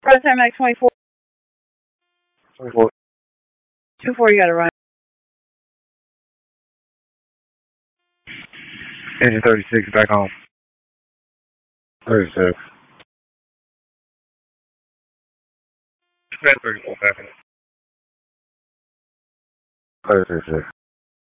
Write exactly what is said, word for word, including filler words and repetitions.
Press time Max twenty-four. twenty-four. two four, you gotta run. Engine thirty-six, back home. thirty-six. thirty-four, back home. thirty-six.